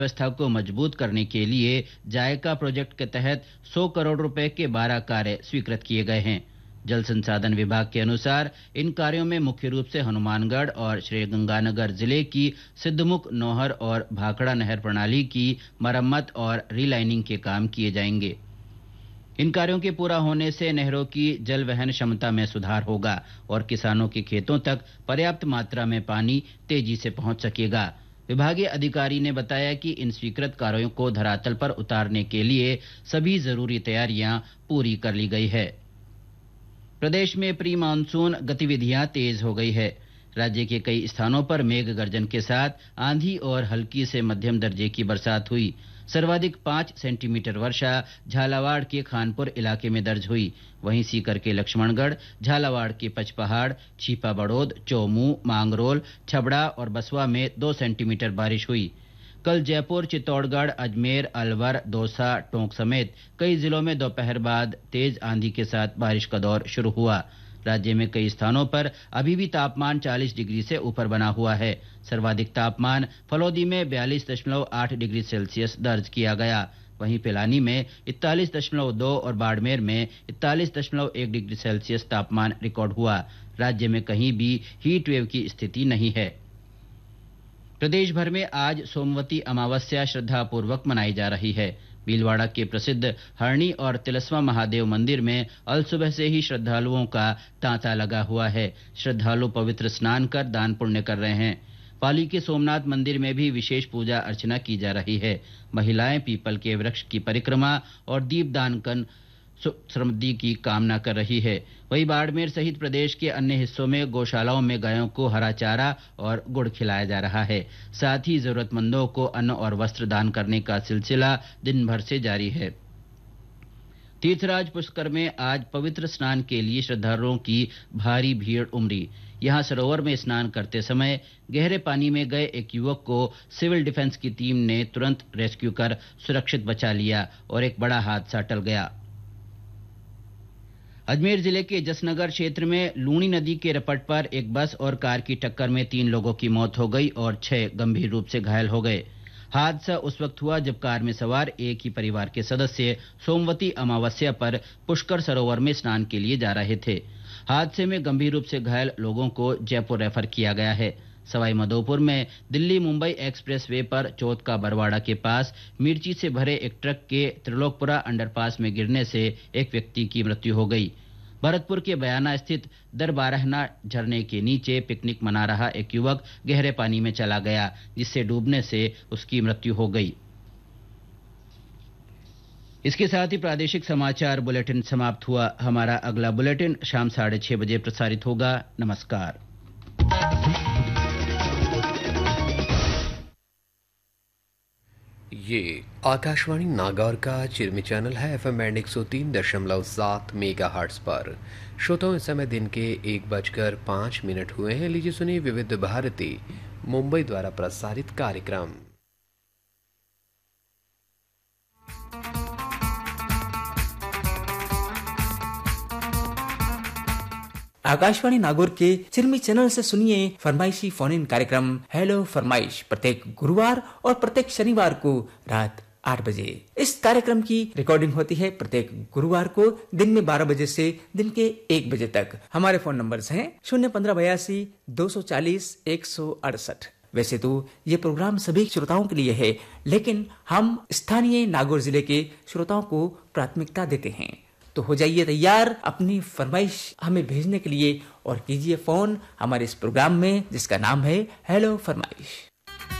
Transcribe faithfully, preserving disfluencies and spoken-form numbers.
व्यवस्था को मजबूत करने के लिए जायका प्रोजेक्ट के तहत सौ करोड़ रुपए के बारह कार्य स्वीकृत किए गए हैं। जल संसाधन विभाग के अनुसार इन कार्यों में मुख्य रूप से हनुमानगढ़ और श्रीगंगानगर जिले की सिद्धमुख नौहर और भाखड़ा नहर प्रणाली की मरम्मत और रीलाइनिंग के काम किए जाएंगे। इन कार्यों के पूरा होने से नहरों की जल वहन क्षमता में सुधार होगा और किसानों के खेतों तक पर्याप्त मात्रा में पानी तेजी से पहुंच सकेगा। विभागीय अधिकारी ने बताया कि इन स्वीकृत कार्यों को धरातल पर उतारने के लिए सभी जरूरी तैयारियां पूरी कर ली गई है। प्रदेश में प्री मानसून गतिविधियां तेज हो गई है। राज्य के कई स्थानों पर मेघ गर्जन के साथ आंधी और हल्की से मध्यम दर्जे की बरसात हुई। सर्वाधिक पाँच सेंटीमीटर वर्षा झालावाड़ के खानपुर इलाके में दर्ज हुई। वहीं सीकर के लक्ष्मणगढ़, झालावाड़ के पचपहाड़, छीपा बड़ौद, चौमू, मांगरोल, छबड़ा और बसवा में दो सेंटीमीटर बारिश हुई। कल जयपुर, चित्तौड़गढ़, अजमेर, अलवर, दौसा, टोंक समेत कई जिलों में दोपहर बाद तेज आंधी के साथ बारिश का दौर शुरू हुआ। राज्य में कई स्थानों पर अभी भी तापमान चालीस डिग्री से ऊपर बना हुआ है। सर्वाधिक तापमान फलौदी में बयालीस दशमलव आठ डिग्री सेल्सियस दर्ज किया गया। वहीं पिलानी में इकतालीस दशमलव दो और बाड़मेर में इकतालीस दशमलव एक डिग्री सेल्सियस तापमान रिकॉर्ड हुआ। राज्य में कहीं भी हीट वेव की स्थिति नहीं है। प्रदेश भर में आज सोमवती अमावस्या श्रद्धापूर्वक मनाई जा रही है। भीलवाड़ा के प्रसिद्ध हरणी और तिलस्मा महादेव मंदिर में अल सुबह से ही श्रद्धालुओं का तांता लगा हुआ है। श्रद्धालु पवित्र स्नान कर दान पुण्य कर रहे हैं। पाली के सोमनाथ मंदिर में भी विशेष पूजा अर्चना की जा रही है। महिलाएं पीपल के वृक्ष की परिक्रमा और दीपदान कर समृद्धि की कामना कर रही है। वहीं बाड़मेर सहित प्रदेश के अन्य हिस्सों में गौशालाओं में गायों को हरा चारा और गुड़ खिलाया जा रहा है। साथ ही जरूरतमंदों को अन्न और वस्त्र दान करने का सिलसिला दिन भर से जारी है। तीर्थराज पुष्कर में आज पवित्र स्नान के लिए श्रद्धालुओं की भारी भीड़ उमड़ी। यहां सरोवर में स्नान करते समय गहरे पानी में गए एक युवक को सिविल डिफेंस की टीम ने तुरंत रेस्क्यू कर सुरक्षित बचा लिया और एक बड़ा हादसा टल गया। अजमेर जिले के जसनगर क्षेत्र में लूणी नदी के रपट पर एक बस और कार की टक्कर में तीन लोगों की मौत हो गई और छह गंभीर रूप से घायल हो गए। हादसा उस वक्त हुआ जब कार में सवार एक ही परिवार के सदस्य सोमवती अमावस्या पर पुष्कर सरोवर में स्नान के लिए जा रहे थे। हादसे में गंभीर रूप से घायल लोगों को जयपुर रेफर किया गया है। सवाई माधोपुर में दिल्ली मुंबई एक्सप्रेस वे पर चौथ का बरवाड़ा के पास मिर्ची से भरे एक ट्रक के त्रिलोकपुरा अंडरपास में गिरने से एक व्यक्ति की मृत्यु हो गई। भरतपुर के बयाना स्थित दरबारहना झरने के नीचे पिकनिक मना रहा एक युवक गहरे पानी में चला गया, जिससे डूबने से उसकी मृत्यु हो गई। इसके साथ ही प्रादेशिक समाचार बुलेटिन समाप्त हुआ। हमारा अगला बुलेटिन शाम साढ़े छह बजे प्रसारित होगा। नमस्कार। ये आकाशवाणी नागौर का चिरमी चैनल है। एफ एम बैंड एक सौ तीन दशमलव सात मेगा हर्ट्ज पर। श्रोताओं, इस समय दिन के एक बजकर पाँच मिनट हुए हैं। लीजिए सुनिए विविध भारती मुंबई द्वारा प्रसारित कार्यक्रम। आकाशवाणी नागौर के चिरमी चैनल से सुनिए फरमाइशी फोन इन कार्यक्रम हेलो फरमाइश प्रत्येक गुरुवार और प्रत्येक शनिवार को रात आठ बजे। इस कार्यक्रम की रिकॉर्डिंग होती है प्रत्येक गुरुवार को दिन में बारह बजे से दिन के एक बजे तक। हमारे फोन नंबर्स हैं शून्य पंद्रह बयासी दो सौ चालीस एक सौ अड़सठ। वैसे तो ये प्रोग्राम सभी श्रोताओं के लिए है, लेकिन हम स्थानीय नागौर जिले के श्रोताओं को प्राथमिकता देते हैं। तो हो जाइए तैयार अपनी फरमाइश हमें भेजने के लिए और कीजिए फोन हमारे इस प्रोग्राम में, जिसका नाम है हेलो फरमाइश।